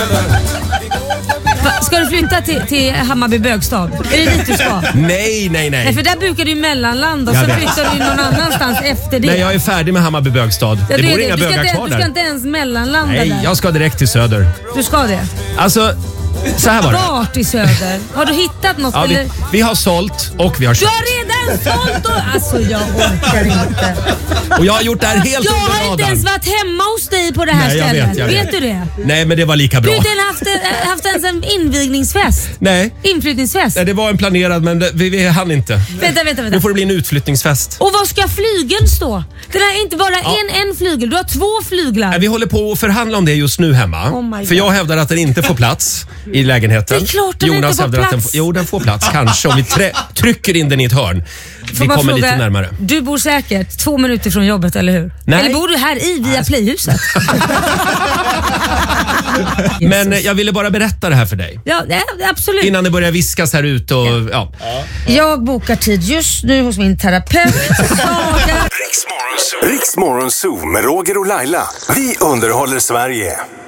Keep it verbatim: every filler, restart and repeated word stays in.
Ska du flytta till, till Hammarby bögstad? Är det dit du ska? Nej, nej, nej. Nej, för där brukar du ju mellanlanda och så flyttar du någon annanstans efter det. Nej, jag är färdig med Hammarby bögstad. Det, det bor inga bögar inte, kvar där. Du ska inte ens mellanlanda nej, där. Nej, jag ska direkt till söder. Du ska det? Alltså, så här var det. Vart i söder? Har du hittat något? Ja, eller? vi, vi har sålt och vi har köpt. Du har redan sålt och... Alltså, jag orkar inte. Och jag har gjort det här helt jag under radarn. Jag har inte ens varit hemma hos dig på det här nej, jag stället. Vet, jag vet. vet du det? Nej, men det var lika bra. Du har inte haft, haft ens en invigningsfest? Nej. Inflyttningsfest? Nej, det var en planerad, men det, vi, vi hann inte. Vänta, vänta, vänta. Nu får det bli en utflyttningsfest. Och var ska flygeln stå? Det är inte bara ja. en, en flygel, du har två flyglar. Nej, vi håller på att förhandla om det just nu hemma. Oh för jag hävdar att den inte får plats i lägenheten. Det är klart den Jonas inte får hävdar plats. Att den får, jo, den får plats kanske om vi trä, trycker in den i ett hörn. Vi kommer fråga, lite närmare. Du bor säkert två minuter från jobbet, eller hur? Nej. Eller bor du här i via Playhuset? Men jag ville bara berätta det här för dig. Ja, absolut. Innan det börjar viskas här ute och ja. ja. Jag bokar tid just nu hos min terapeut. Riks Morgonzoo med Roger och Laila. Vi underhåller Sverige.